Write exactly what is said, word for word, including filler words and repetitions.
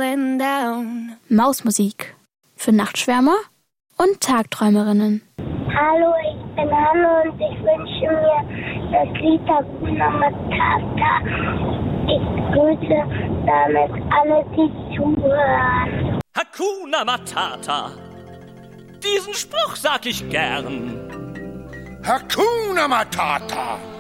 going down. Mausmusik für Nachtschwärmer und Tagträumerinnen. Hallo, ich bin Hanne und ich wünsche mir das Lied Hakuna Matata. Ich grüße damit alle, die zuhören. Hakuna Matata. Diesen Spruch sag ich gern. Hakuna Matata.